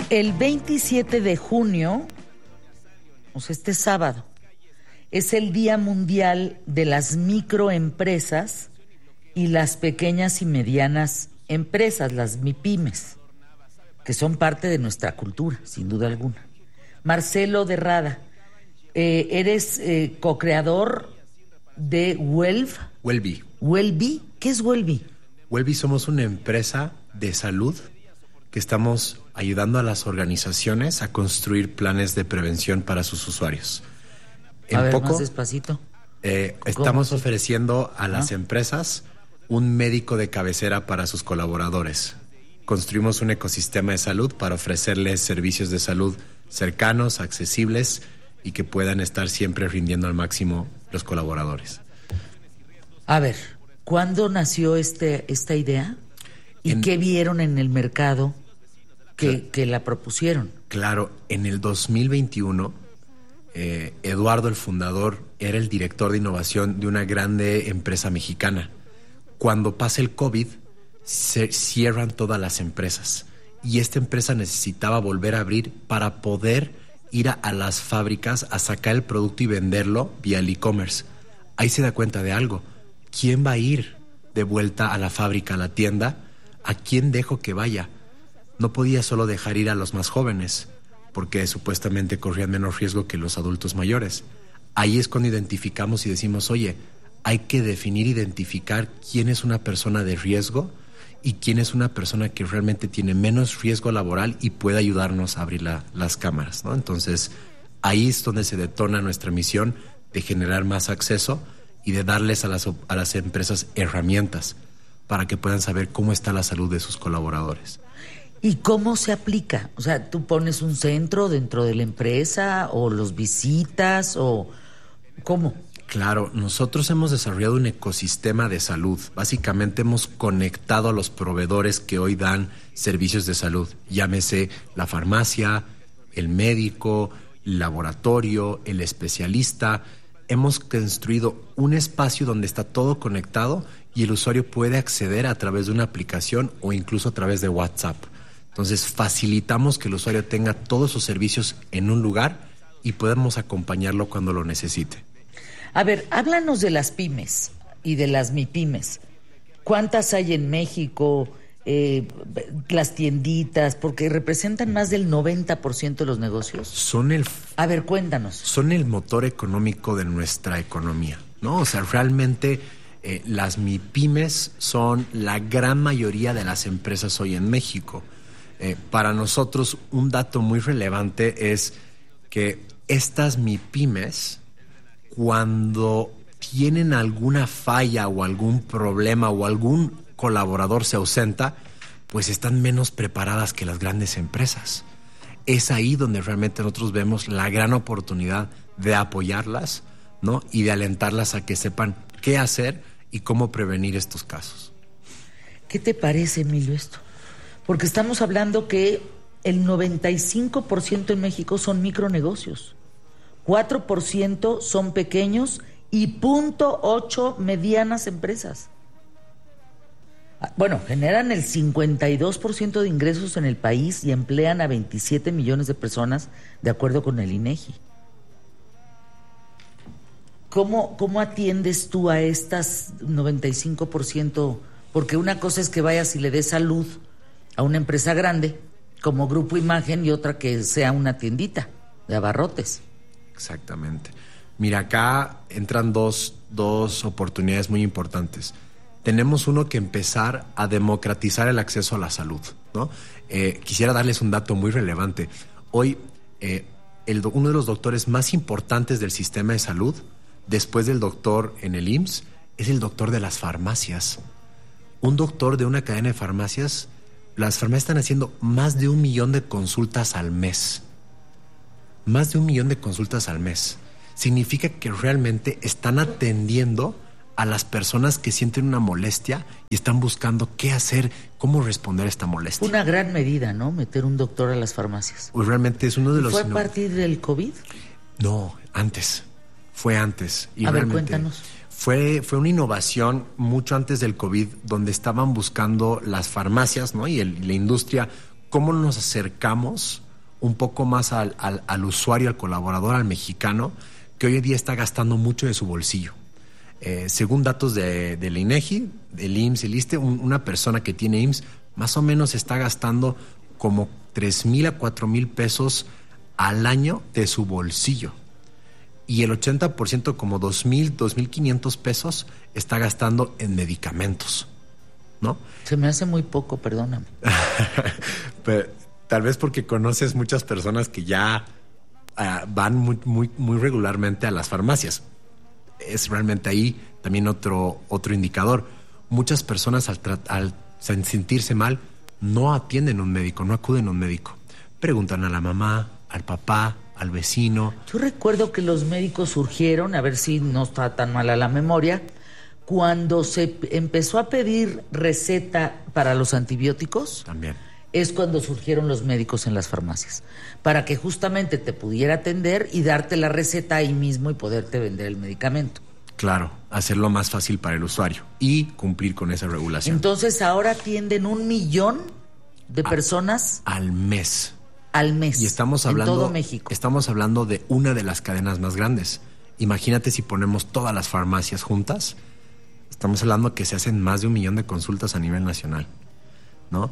El 27 de junio, o sea, este sábado, es el Día Mundial de las Microempresas y las Pequeñas y Medianas Empresas, las MIPYMES, que son parte de nuestra cultura, sin duda alguna. Marcelo de Rada, eres co-creador de Wellbe. ¿Wellbe? ¿Qué es Wellbe? Wellbe somos una empresa de salud que estamos ayudando a las organizaciones a construir planes de prevención para sus usuarios. Más despacito. Estamos ofreciendo a las empresas un médico de cabecera para sus colaboradores. Construimos un ecosistema de salud para ofrecerles servicios de salud cercanos, accesibles y que puedan estar siempre rindiendo al máximo los colaboradores. A ver, ¿cuándo nació esta idea? ¿Y qué vieron en el mercado que la propusieron? Claro, en el 2021, Eduardo, el fundador, era el director de innovación de una grande empresa mexicana. Cuando pasa el COVID, se cierran todas las empresas y esta empresa necesitaba volver a abrir para poder ir a las fábricas a sacar el producto y venderlo vía el e-commerce. Ahí se da cuenta de algo. ¿Quién va a ir de vuelta a la fábrica, a la tienda? ¿A quién dejo que vaya? No podía solo dejar ir a los más jóvenes, porque supuestamente corrían menos riesgo que los adultos mayores. Ahí es cuando identificamos y decimos, oye, hay que definir, identificar quién es una persona de riesgo y quién es una persona que realmente tiene menos riesgo laboral y puede ayudarnos a abrir las cámaras, ¿no? Entonces, ahí es donde se detona nuestra misión de generar más acceso y de darles a las empresas herramientas para que puedan saber cómo está la salud de sus colaboradores. ¿Y cómo se aplica? O sea, ¿tú pones un centro dentro de la empresa o los visitas o cómo? Claro, nosotros hemos desarrollado un ecosistema de salud. Básicamente hemos conectado a los proveedores que hoy dan servicios de salud. Llámese la farmacia, el médico, el laboratorio, el especialista. Hemos construido un espacio donde está todo conectado y el usuario puede acceder a través de una aplicación o incluso a través de WhatsApp. Entonces facilitamos que el usuario tenga todos sus servicios en un lugar y podemos acompañarlo cuando lo necesite. A ver, háblanos de las pymes y de las MIPYMES. ¿Cuántas hay en México? Las tienditas, porque representan más del 90% de los negocios. A ver, cuéntanos. Son el motor económico de nuestra economía, ¿no? O sea, realmente las MIPYMES son la gran mayoría de las empresas hoy en México. Para nosotros, un dato muy relevante es que estas MIPYMES, cuando tienen alguna falla o algún problema o algún colaborador se ausenta, pues están menos preparadas que las grandes empresas. Es ahí donde realmente nosotros vemos la gran oportunidad de apoyarlas, ¿no? Y de alentarlas a que sepan qué hacer y cómo prevenir estos casos. ¿Qué te parece, Emilio, esto? Porque estamos hablando que el 95% en México son micronegocios. 4% son pequeños y 0.8% medianas empresas. Bueno, generan el 52% de ingresos en el país y emplean a 27 millones de personas, de acuerdo con el INEGI. ¿Cómo atiendes tú a estas 95%? Porque una cosa es que vayas y le des salud a una empresa grande, como Grupo Imagen, y otra que sea una tiendita de abarrotes. Exactamente. Mira, acá entran dos oportunidades muy importantes. Tenemos que empezar a democratizar el acceso a la salud, ¿no? Quisiera darles un dato muy relevante. Hoy, uno de los doctores más importantes del sistema de salud, después del doctor en el IMSS, es el doctor de las farmacias. Un doctor de una cadena de farmacias, las farmacias están haciendo más de 1 millón de consultas al mes. Más de 1 millón de consultas al mes. Significa que realmente están atendiendo a las personas que sienten una molestia y están buscando qué hacer, cómo responder a esta molestia. Una gran medida, ¿no? Meter un doctor a las farmacias. Pues realmente es uno de los... ¿Fue a partir del COVID? No, antes. Fue antes. Y a ver, cuéntanos. Fue una innovación mucho antes del COVID, donde estaban buscando las farmacias, ¿no? Y la industria cómo nos acercamos un poco más al usuario, al colaborador, al mexicano, que hoy en día está gastando mucho de su bolsillo. Según datos de la INEGI, del IMSS, el ISSSTE, una persona que tiene IMSS más o menos está gastando como 3,000 a 4,000 pesos al año de su bolsillo. Y el 80%, como 2,000, 2,500 pesos, está gastando en medicamentos, ¿no? Se me hace muy poco, perdóname. Pero, tal vez porque conoces muchas personas que ya van muy regularmente a las farmacias. Es realmente ahí también otro indicador. Muchas personas al sentirse mal no atienden a un médico, no acuden a un médico. Preguntan a la mamá, al papá, al vecino. Yo recuerdo que los médicos surgieron, a ver si no está tan mala la memoria, cuando se empezó a pedir receta para los antibióticos. También. Es cuando surgieron los médicos en las farmacias, para que justamente te pudiera atender y darte la receta ahí mismo y poderte vender el medicamento. Claro, hacerlo más fácil para el usuario y cumplir con esa regulación. Entonces ahora atienden 1 millón de personas al mes. Al mes. Y estamos hablando, en todo México. Estamos hablando de una de las cadenas más grandes. Imagínate si ponemos todas las farmacias juntas, estamos hablando que se hacen más de 1 millón de consultas a nivel nacional, ¿no?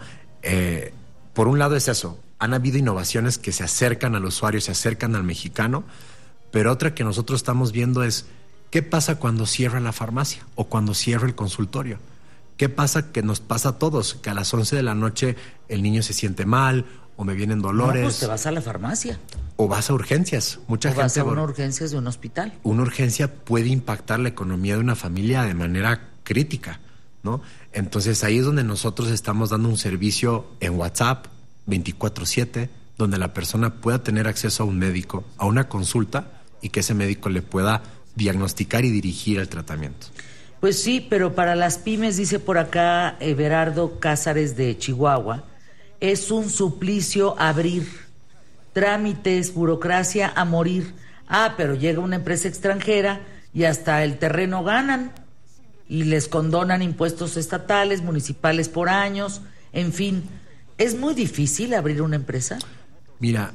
Por un lado es eso, han habido innovaciones que se acercan al usuario, se acercan al mexicano, pero otra que nosotros estamos viendo es ¿qué pasa cuando cierra la farmacia o cuando cierra el consultorio? ¿Qué pasa que nos pasa a todos? Que a las 11 de la noche el niño se siente mal o me vienen dolores. No, pues te vas a la farmacia. O vas a urgencias. Mucha gente vas a una urgencia de un hospital. Una urgencia puede impactar la economía de una familia de manera crítica, ¿no? Entonces ahí es donde nosotros estamos dando un servicio en WhatsApp 24/7, donde la persona pueda tener acceso a un médico, a una consulta, y que ese médico le pueda diagnosticar y dirigir el tratamiento. Pues sí, pero para las pymes, dice por acá Everardo Cázares de Chihuahua, es un suplicio abrir trámites, burocracia a morir. Pero llega una empresa extranjera y hasta el terreno ganan y les condonan impuestos estatales, municipales por años, en fin. ¿Es muy difícil abrir una empresa? Mira,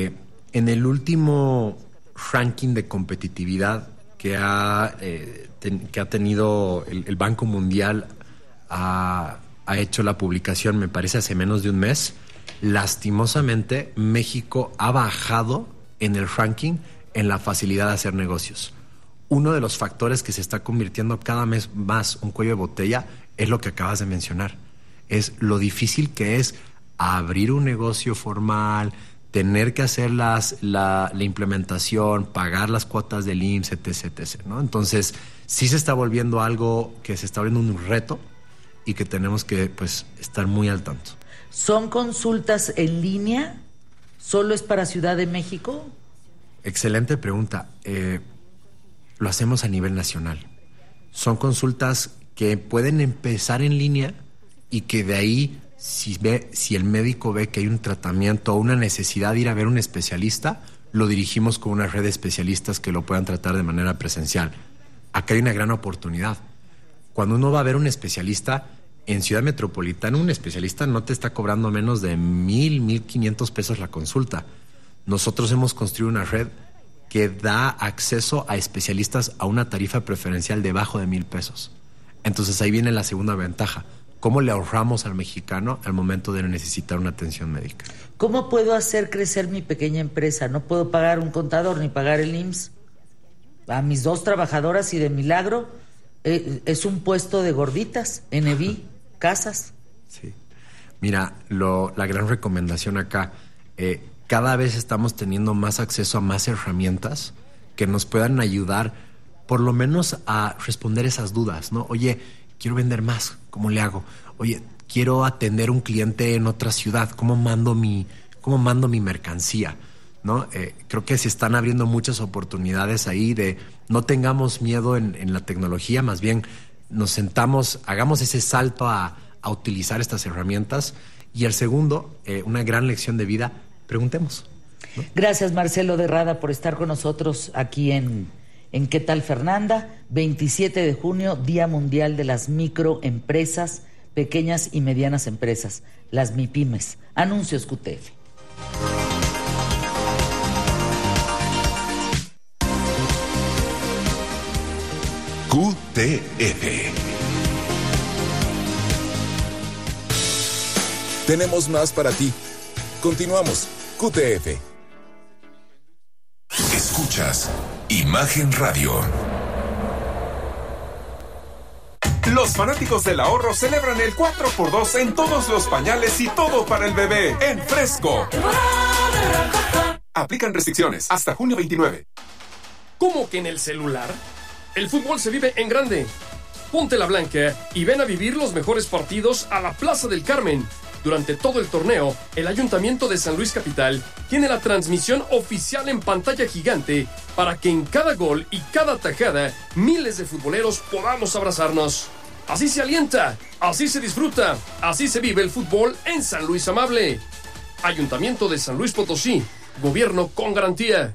en el último ranking de competitividad que ha tenido el Banco Mundial, ha hecho la publicación, me parece, hace menos de un mes. Lastimosamente, México ha bajado en el ranking en la facilidad de hacer negocios. Uno de los factores que se está convirtiendo cada vez más un cuello de botella es lo que acabas de mencionar. Es lo difícil que es abrir un negocio formal, tener que hacer la implementación, pagar las cuotas del IMSS, etc., ¿no? Entonces, sí se está volviendo algo que se está volviendo un reto y que tenemos que, pues, estar muy al tanto. ¿Son consultas en línea? ¿Solo es para Ciudad de México? Excelente pregunta. Lo hacemos a nivel nacional. Son consultas que pueden empezar en línea y que de ahí, si el médico ve que hay un tratamiento o una necesidad de ir a ver un especialista, lo dirigimos con una red de especialistas que lo puedan tratar de manera presencial. Acá hay una gran oportunidad. Cuando uno va a ver un especialista en Ciudad Metropolitana, un especialista no te está cobrando menos de 1,500 pesos la consulta. Nosotros hemos construido una red que da acceso a especialistas a una tarifa preferencial debajo de 1,000 pesos. Entonces ahí viene la segunda ventaja. ¿Cómo le ahorramos al mexicano al momento de necesitar una atención médica? ¿Cómo puedo hacer crecer mi pequeña empresa? No puedo pagar un contador ni pagar el IMSS. A mis 2 trabajadoras y de milagro es un puesto de gorditas, Eneví, casas. Sí. Mira, la gran recomendación acá, cada vez estamos teniendo más acceso a más herramientas que nos puedan ayudar por lo menos a responder esas dudas, ¿no? Oye, quiero vender más, ¿cómo le hago? Oye, quiero atender un cliente en otra ciudad, ¿cómo mando mi mercancía? ¿No? Creo que se están abriendo muchas oportunidades ahí de no tengamos miedo en la tecnología, más bien nos sentamos, hagamos ese salto a utilizar estas herramientas. Y el segundo, una gran lección de vida, preguntemos, ¿no? Gracias, Marcelo de Rada, por estar con nosotros aquí en ¿Qué tal, Fernanda? 27 de junio, Día Mundial de las Microempresas, pequeñas y medianas empresas, las MIPYMES. Anuncios QTF. QTF. Tenemos más para ti. Continuamos. QTF. Escuchas Imagen Radio. Los fanáticos del ahorro celebran el 4x2 en todos los pañales y todo para el bebé en Fresco. Aplican restricciones hasta junio 29. ¿Cómo que en el celular? El fútbol se vive en grande. Ponte la blanca y ven a vivir los mejores partidos a la Plaza del Carmen. Durante todo el torneo, el Ayuntamiento de San Luis Capital tiene la transmisión oficial en pantalla gigante para que en cada gol y cada tajada miles de futboleros podamos abrazarnos. Así se alienta, así se disfruta, así se vive el fútbol en San Luis Amable. Ayuntamiento de San Luis Potosí, gobierno con garantía.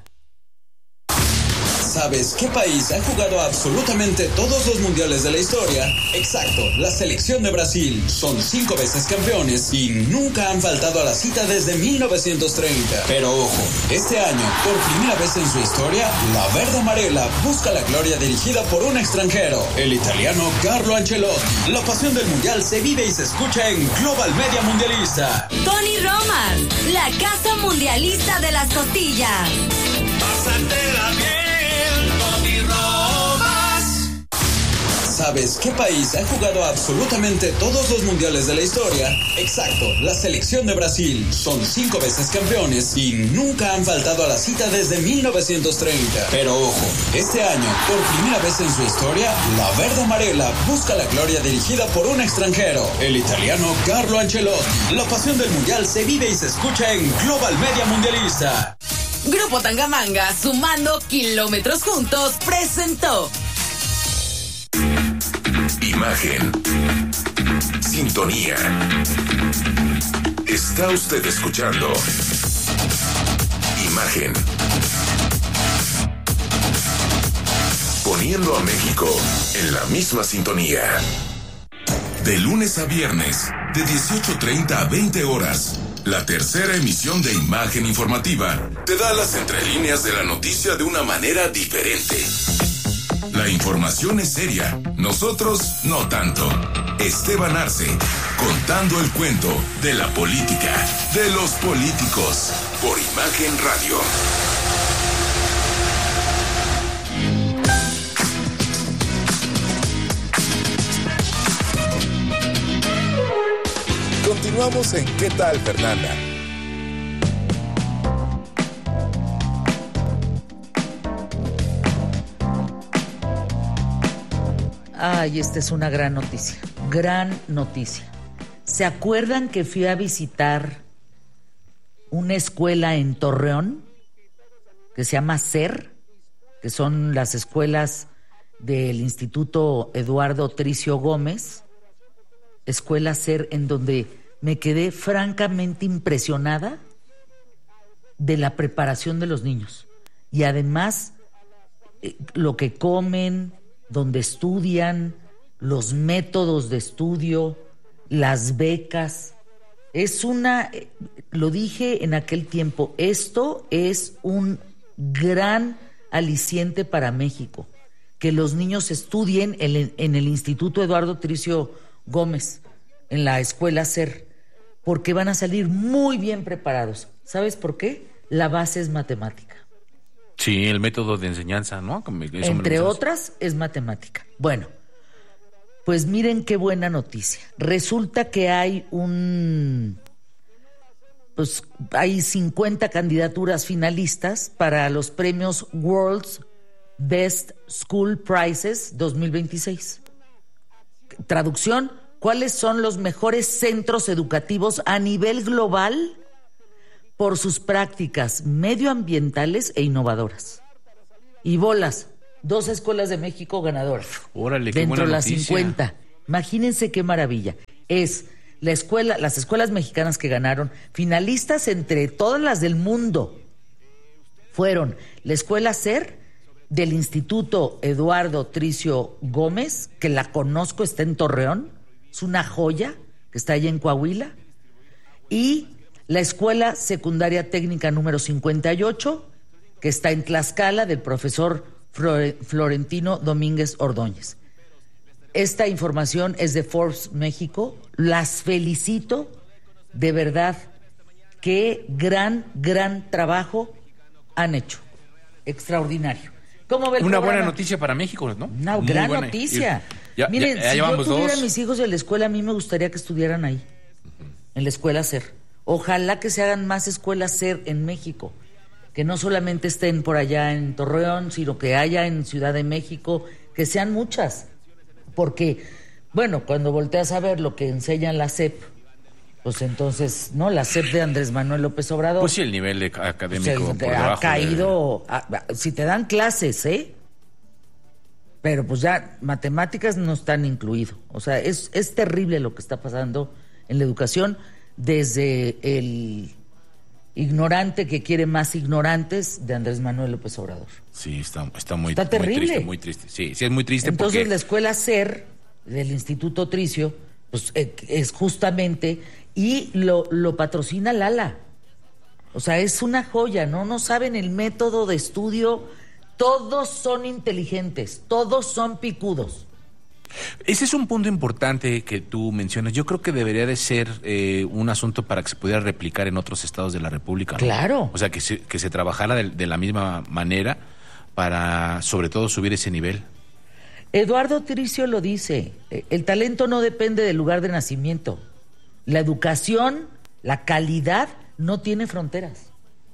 ¿Sabes qué país ha jugado absolutamente todos los mundiales de la historia? Exacto, la selección de Brasil. Son 5 veces campeones y nunca han faltado a la cita desde 1930. Pero ojo, este año, por primera vez en su historia, la verde amarela busca la gloria dirigida por un extranjero, el italiano Carlo Ancelotti. La pasión del mundial se vive y se escucha en Global Media Mundialista. Tony Romas, la casa mundialista de las costillas. Pásatela bien. ¿Sabes qué país ha jugado absolutamente todos los mundiales de la historia? Exacto, la selección de Brasil. Son 5 veces campeones y nunca han faltado a la cita desde 1930. Pero ojo, este año, por primera vez en su historia, la verde amarela busca la gloria dirigida por un extranjero, el italiano Carlo Ancelotti. La pasión del mundial se vive y se escucha en Global Media Mundialista. Grupo Tangamanga, sumando kilómetros juntos, presentó Imagen. Sintonía. Está usted escuchando Imagen. Poniendo a México en la misma sintonía. De lunes a viernes, de 18:30 a 20 horas. La tercera emisión de Imagen Informativa te da las entrelíneas de la noticia de una manera diferente. La información es seria, nosotros no tanto. Esteban Arce, contando el cuento de la política, de los políticos, por Imagen Radio. Continuamos en ¿Qué tal, Fernanda? Ay, esta es una gran noticia. Gran noticia. ¿Se acuerdan que fui a visitar una escuela en Torreón que se llama SER, que son las escuelas del Instituto Eduardo Tricio Gómez? Escuela SER, en donde me quedé francamente impresionada de la preparación de los niños. Y además, lo que comen, donde estudian, los métodos de estudio, las becas. Lo dije en aquel tiempo, esto es un gran aliciente para México, que los niños estudien en el Instituto Eduardo Tricio Gómez, en la escuela SER, porque van a salir muy bien preparados. ¿Sabes por qué? La base es matemática. Sí, el método de enseñanza, ¿no? Entre otras, es matemática. Bueno, pues miren qué buena noticia. Resulta que hay hay 50 candidaturas finalistas para los premios World's Best School Prizes 2026. Traducción: ¿cuáles son los mejores centros educativos a nivel global por sus prácticas medioambientales e innovadoras? Y bolas, 2 escuelas de México ganadoras. Órale, qué dentro de buena las noticia. 50. Imagínense qué maravilla. Es las escuelas mexicanas que ganaron, finalistas entre todas las del mundo, fueron la escuela SER del Instituto Eduardo Tricio Gómez, que la conozco, está en Torreón. es una joya, que está allá en Coahuila, y la Escuela Secundaria Técnica número 58, que está en Tlaxcala, del profesor Florentino Domínguez Ordóñez. Esta información es de Forbes México. Las felicito, de verdad, qué gran trabajo han hecho. Extraordinario. ¿Cómo ve el Una programa? buena noticia para México, ¿no? Una Muy gran buena. noticia. Miren, si yo llevamos tuviera dos. mis hijos en la escuela, a mí me gustaría que estuvieran ahí, en la escuela SER. Ojalá que se hagan más escuelas SER en México, que no solamente estén por allá en Torreón, sino que haya en Ciudad de México, que sean muchas. Porque, bueno, cuando volteas a ver lo que enseñan la SEP, pues entonces, ¿no? La SEP de Andrés Manuel López Obrador. Pues sí, el nivel académico por debajo ha caído, si te dan clases, pero pues ya matemáticas no están incluido. O sea, es terrible lo que está pasando en la educación, desde el ignorante que quiere más ignorantes de Andrés Manuel López Obrador. Sí, está muy terrible. Muy triste. Sí, es muy triste. Entonces porque la escuela SER del Instituto Tricio, pues es justamente, y lo patrocina Lala. O sea, es una joya, ¿no? No saben el método de estudio. Todos son inteligentes, todos son picudos. ese es un punto importante que tú mencionas. Yo creo que debería de ser un asunto para que se pudiera replicar en otros estados de la República, ¿no? Claro. O sea, que se trabajara de la misma manera para, sobre todo, subir ese nivel. Eduardo Tricio lo dice, el talento no depende del lugar de nacimiento. La educación, la calidad, no tiene fronteras.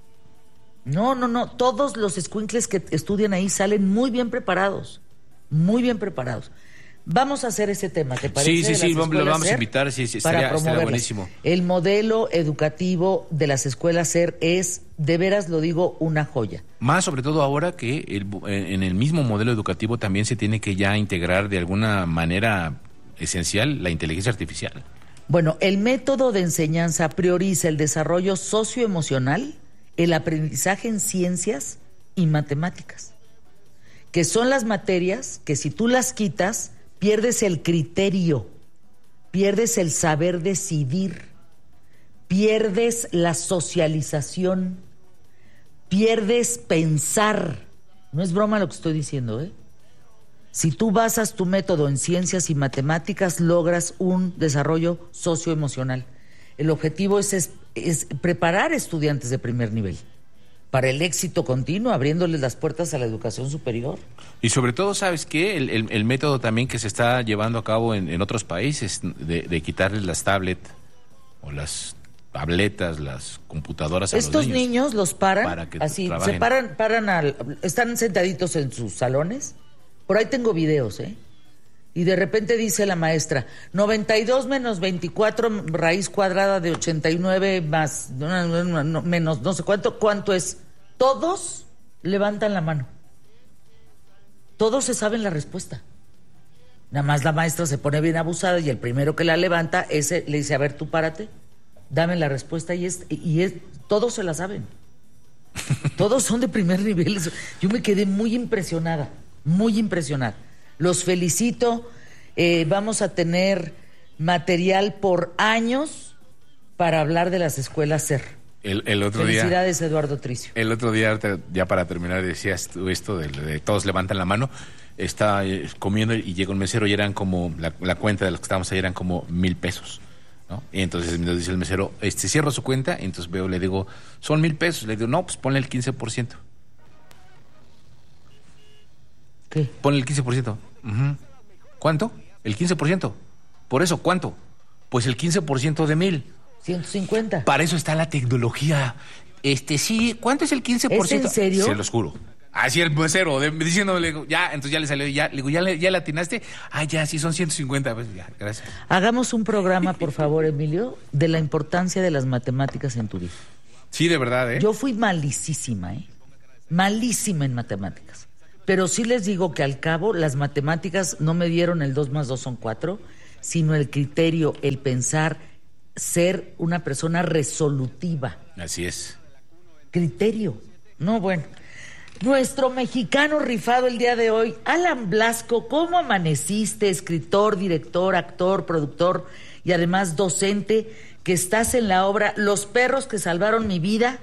No. Todos los escuincles que estudian ahí salen muy bien preparados. Muy bien preparados. Vamos a hacer ese tema, ¿te parece? Sí, lo vamos a invitar, sí, estaría buenísimo. El modelo educativo de las escuelas SER es, de veras lo digo, una joya. Más sobre todo ahora que en el mismo modelo educativo también se tiene que ya integrar de alguna manera esencial la inteligencia artificial. Bueno, el método de enseñanza prioriza el desarrollo socioemocional, el aprendizaje en ciencias y matemáticas, que son las materias que si tú las quitas, pierdes el criterio, pierdes el saber decidir, pierdes la socialización, pierdes pensar. No es broma lo que estoy diciendo, ¿eh? Si tú basas tu método en ciencias y matemáticas, logras un desarrollo socioemocional. El objetivo es preparar estudiantes de primer nivel para el éxito continuo, abriéndoles las puertas a la educación superior. Y sobre todo, ¿sabes qué? El método también que se está llevando a cabo en otros países de quitarles las tablets o las tabletas, las computadoras a Estos los niños los paran, para que así, trabajen. se paran, están sentaditos en sus salones. Por ahí tengo videos, y de repente dice la maestra, 92 menos 24 raíz cuadrada de 89 más menos no sé cuánto es. Todos levantan la mano. Todos se saben la respuesta. Nada más la maestra se pone bien abusada y el primero que la levanta, ese le dice, a ver, tú párate, dame la respuesta, todos se la saben. Todos son de primer nivel. Yo me quedé muy impresionada. Los felicito. Vamos a tener material por años para hablar de las escuelas SER. El otro Felicidades, día, Eduardo Tricio. El otro día, ya para terminar, decías tú esto de todos levantan la mano. Estaba comiendo y llega un mesero y eran como, la cuenta de los que estábamos ahí eran como 1,000 pesos, ¿no? Y entonces me dice el mesero, cierro su cuenta, y entonces le digo, son 1,000 pesos. Le digo, no, pues ponle el 15%. ¿Qué? Ponle el 15%. Uh-huh. ¿Cuánto? El 15%. Por eso, ¿cuánto? Pues el 15% de 1,000. 150. Para eso está la tecnología. Sí, ¿cuánto es el 15%? ¿Es en serio? Se los juro. Así el mesero, diciéndole, ya, entonces ya le salió, ya, le digo, ¿ya le atinaste? Ya, sí, son 150. Pues ya, gracias. Hagamos un programa, por favor, Emilio, de la importancia de las matemáticas en tu vida. Sí, de verdad, Yo fui malísima en matemáticas. Pero sí les digo que al cabo las matemáticas no me dieron el 2 más 2 son 4, sino el criterio, el pensar, ser una persona resolutiva. Así es. Criterio. No, bueno. Nuestro mexicano rifado el día de hoy, Alan Blasco, ¿cómo amaneciste? Escritor, director, actor, productor y además docente, que estás en la obra Los perros que salvaron mi vida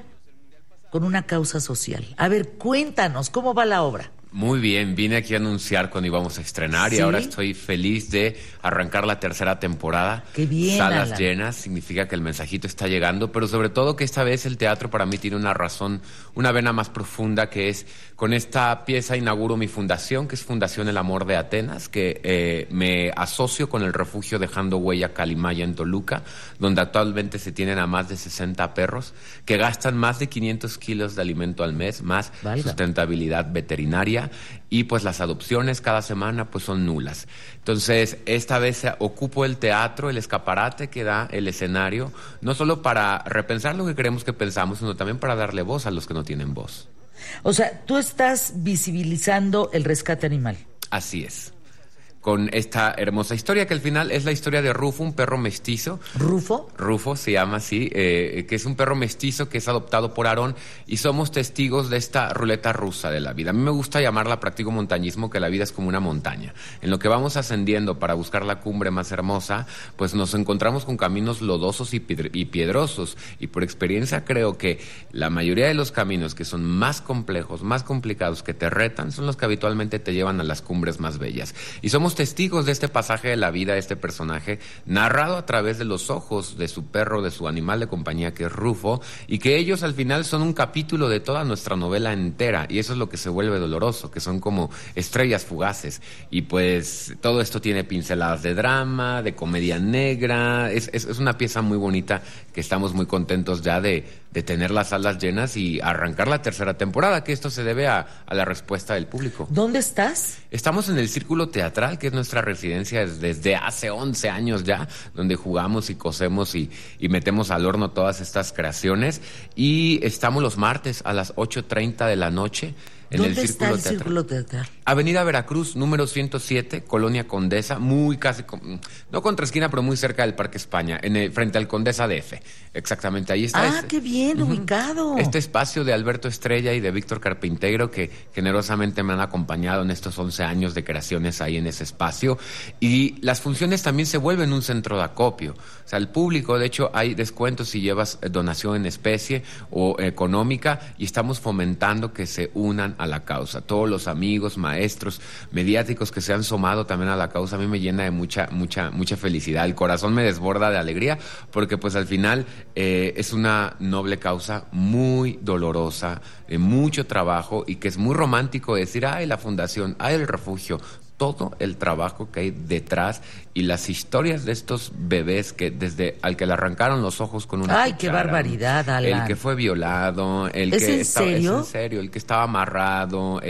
con una causa social. A ver, cuéntanos, ¿cómo va la obra? Muy bien, vine aquí a anunciar cuando íbamos a estrenar. ¿Sí? Y ahora estoy feliz de arrancar la tercera temporada. ¡Qué bien, Salas Alan! llenas, significa que el mensajito está llegando, pero sobre todo que esta vez el teatro para mí tiene una razón, una vena más profunda, que es, con esta pieza inauguro mi fundación, que es Fundación El Amor de Atenas, que me asocio con el refugio Dejando Huella Calimaya en Toluca, donde actualmente se tienen a más de 60 perros, que gastan más de 500 kilos de alimento al mes, más sustentabilidad veterinaria, y pues las adopciones cada semana pues son nulas. Entonces esta vez ocupo el teatro, el escaparate que da el escenario, no solo para repensar lo que queremos que pensamos, sino también para darle voz a los que no tienen voz. O sea, tú estás visibilizando el rescate animal. Así es. Con esta hermosa historia que al final es la historia de Rufo, un perro mestizo. ¿Rufo? Rufo se llama así, que es un perro mestizo que es adoptado por Aarón, y somos testigos de esta ruleta rusa de la vida. A mí me gusta llamarla, practico montañismo, que la vida es como una montaña. En lo que vamos ascendiendo para buscar la cumbre más hermosa, pues nos encontramos con caminos lodosos y piedrosos, y por experiencia creo que la mayoría de los caminos que son más complejos, más complicados, que te retan, son los que habitualmente te llevan a las cumbres más bellas. Y somos testigos de este pasaje de la vida de este personaje, narrado a través de los ojos de su perro, de su animal de compañía, que es Rufo, y que ellos al final son un capítulo de toda nuestra novela entera, y eso es lo que se vuelve doloroso, que son como estrellas fugaces. Y pues todo esto tiene pinceladas de drama, de comedia negra. Es una pieza muy bonita, que estamos muy contentos ya de tener las salas llenas y arrancar la tercera temporada, que esto se debe a la respuesta del público. ¿Dónde estás? Estamos en el Círculo Teatral, que es nuestra residencia desde hace 11 años ya, donde jugamos y cosemos y metemos al horno todas estas creaciones, y estamos los martes a las 8:30 de la noche. ¿Dónde está el Círculo Teatral? Avenida Veracruz, número 107, Colonia Condesa, muy casi, no contra esquina, pero muy cerca del Parque España, frente al Condesa DF. Exactamente, ahí está. ¡Qué bien ubicado! Este espacio de Alberto Estrella y de Víctor Carpinteiro, que generosamente me han acompañado en estos 11 años de creaciones ahí en ese espacio. Y las funciones también se vuelven un centro de acopio. O sea, el público, de hecho, hay descuentos si llevas donación en especie o económica, y estamos fomentando que se unan a la causa. Todos los amigos, maestros, mediáticos que se han sumado también a la causa, a mí me llena de mucha felicidad. El corazón me desborda de alegría, porque pues al final es una noble causa, muy dolorosa, de mucho trabajo, y que es muy romántico decir, ay, la fundación, ay, el refugio. Todo el trabajo que hay detrás y las historias de estos bebés que desde al que le arrancaron los ojos con una ¡ay, qué barbaridad, Alan! El que fue violado, el ¿Es que en serio? Es en serio, el que estaba amarrado,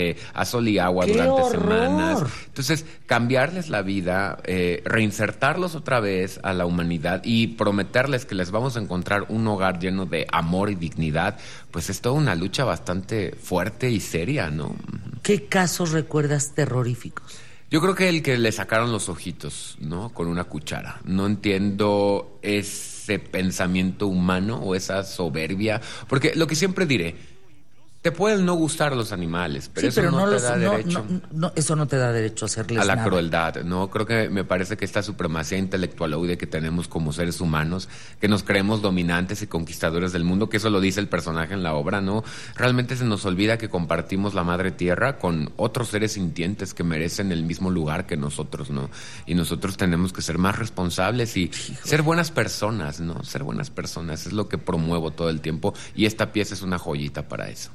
a sol y agua ¡qué durante horror! semanas. Entonces, cambiarles la vida, reinsertarlos otra vez a la humanidad y prometerles que les vamos a encontrar un hogar lleno de amor y dignidad, pues es toda una lucha bastante fuerte y seria, ¿no? ¿Qué casos recuerdas terroríficos? Yo creo que el que le sacaron los ojitos, ¿no? Con una cuchara. No entiendo ese pensamiento humano o esa soberbia, porque lo que siempre diré, te pueden no gustar los animales, pero sí, eso no te da derecho. Eso no te da derecho a hacerles a la nada. Crueldad, ¿no? Creo que me parece que esta supremacía intelectualoide que tenemos como seres humanos, que nos creemos dominantes y conquistadores del mundo, que eso lo dice el personaje en la obra, ¿no? Realmente se nos olvida que compartimos la madre tierra con otros seres sintientes que merecen el mismo lugar que nosotros, ¿no? Y nosotros tenemos que ser más responsables y ser buenas personas, ¿no? Ser buenas personas es lo que promuevo todo el tiempo, y esta pieza es una joyita para eso.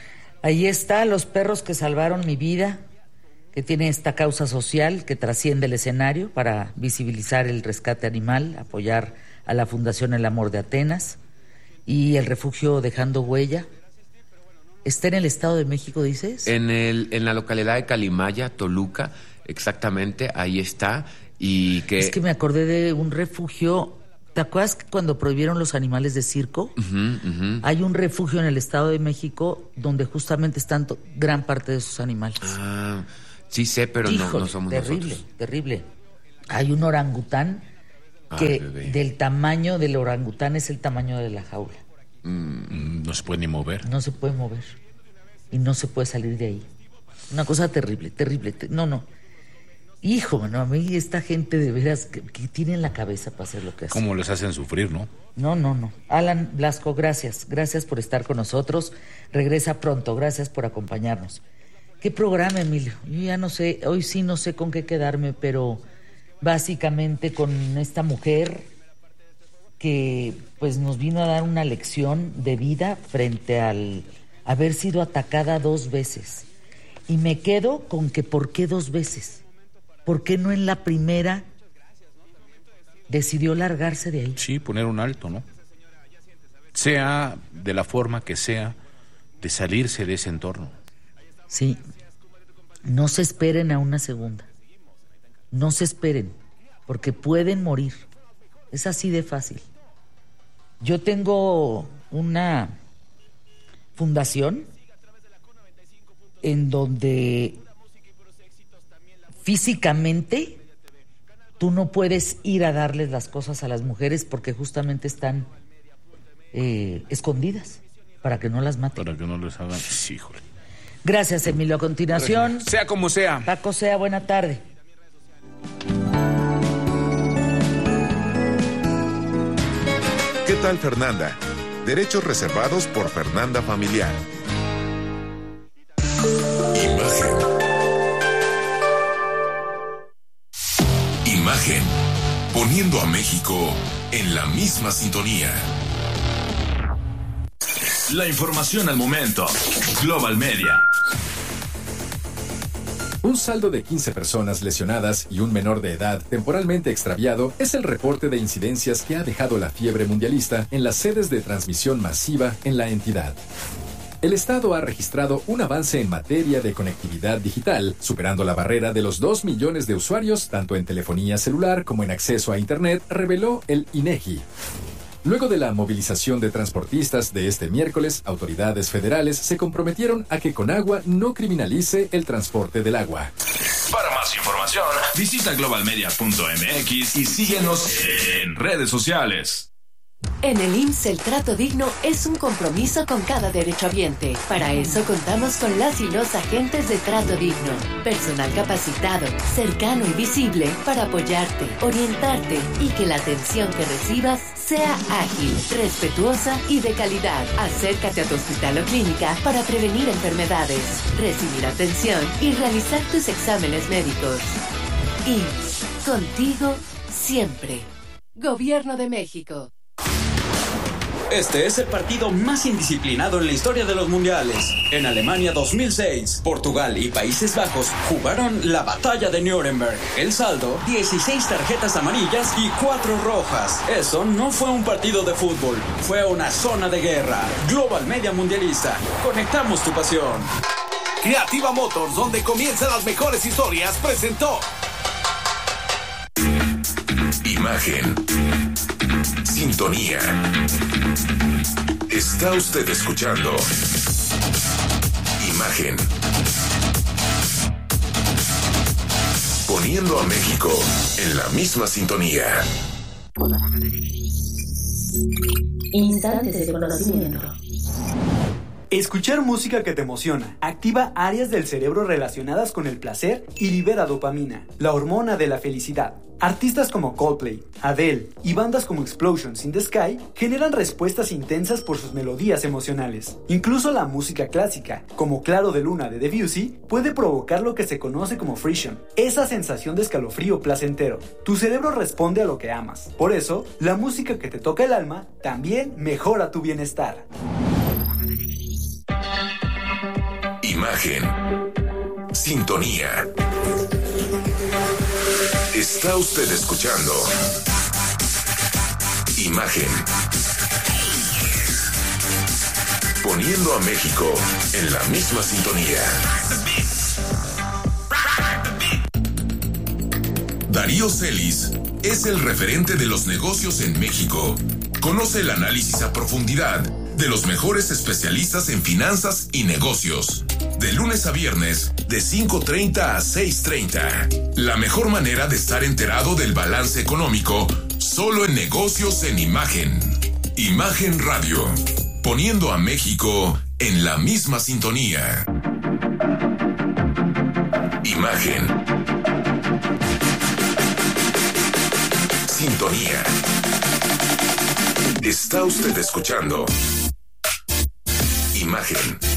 Ahí está, Los perros que salvaron mi vida, que tiene esta causa social que trasciende el escenario para visibilizar el rescate animal, apoyar a la Fundación El Amor de Atenas y el refugio Dejando Huella. ¿Está en el Estado de México, dices? En la localidad de Calimaya, Toluca, exactamente, ahí está. Y que... Es que me acordé de un refugio. ¿Te acuerdas que cuando prohibieron los animales de circo? Hay un refugio en el Estado de México donde justamente están gran parte de esos animales. Sí sé, pero no somos terrible, nosotros. Terrible. Hay un orangután que del tamaño del orangután es el tamaño de la jaula. No se puede ni mover. No se puede mover. y no se puede salir de ahí. Una cosa terrible. No. Hijo, no, a mí esta gente de veras que tiene en la cabeza para hacer lo que hace. ¿Cómo les hacen sufrir, no? No. Alan Blasco, gracias por estar con nosotros. Regresa pronto, gracias por acompañarnos. ¿Qué programa, Emilio? Yo ya no sé, hoy sí no sé con qué quedarme, pero básicamente con esta mujer que pues nos vino a dar una lección de vida frente al haber sido atacada 2 veces. Y me quedo con que ¿por qué 2 veces? ¿Por qué no en la primera decidió largarse de ahí? Sí, poner un alto, ¿no? Sea de la forma que sea, de salirse de ese entorno. Sí, no se esperen a una segunda. No se esperen, porque pueden morir. Es así de fácil. Yo tengo una fundación en donde físicamente tú no puedes ir a darles las cosas a las mujeres porque justamente están escondidas para que no las maten. Para que no les hagan... Sí, híjole. Gracias, Emilio. A continuación... Sea como sea. Paco Sea, buena tarde. ¿Qué tal, Fernanda? Derechos reservados por Fernanda Familiar. Imagen. Poniendo a México en la misma sintonía. La información al momento. Global Media. Un saldo de 15 personas lesionadas y un menor de edad temporalmente extraviado es el reporte de incidencias que ha dejado la fiebre mundialista en las sedes de transmisión masiva en la entidad. El Estado ha registrado un avance en materia de conectividad digital, superando la barrera de los 2 millones de usuarios, tanto en telefonía celular como en acceso a Internet, reveló el INEGI. Luego de la movilización de transportistas de este miércoles, autoridades federales se comprometieron a que Conagua no criminalice el transporte del agua. Para más información, visita globalmedia.mx y síguenos en redes sociales. En el IMSS el trato digno es un compromiso con cada derechohabiente. Para eso contamos con las y los agentes de trato digno. Personal capacitado, cercano y visible para apoyarte, orientarte y que la atención que recibas sea ágil, respetuosa y de calidad. Acércate a tu hospital o clínica para prevenir enfermedades, recibir atención y realizar tus exámenes médicos. IMSS, contigo siempre. Gobierno de México. Este es el partido más indisciplinado en la historia de los mundiales. En Alemania 2006, Portugal y Países Bajos jugaron la batalla de Nuremberg. El saldo, 16 tarjetas amarillas y 4 rojas. Eso no fue un partido de fútbol, fue una zona de guerra. Global Media Mundialista. Conectamos tu pasión. Creativa Motors, donde comienzan las mejores historias, presentó Imagen. Sintonía. Está usted escuchando Imagen. Poniendo a México en la misma sintonía. Instantes de conocimiento. Escuchar música que te emociona activa áreas del cerebro relacionadas con el placer y libera dopamina, la hormona de la felicidad. Artistas como Coldplay, Adele y bandas como Explosions in the Sky generan respuestas intensas por sus melodías emocionales. Incluso la música clásica, como Claro de Luna de Debussy, puede provocar lo que se conoce como frisson, esa sensación de escalofrío placentero. Tu cerebro responde a lo que amas. Por eso, la música que te toca el alma también mejora tu bienestar. Imagen. Sintonía. Está usted escuchando Imagen. Poniendo a México en la misma sintonía. Darío Celis es el referente de los negocios en México. Conoce el análisis a profundidad de los mejores especialistas en finanzas y negocios. De lunes a viernes, de 5:30 a 6:30. La mejor manera de estar enterado del balance económico, solo en Negocios en Imagen. Imagen Radio. Poniendo a México en la misma sintonía. Imagen. Sintonía. Está usted escuchando Imagen.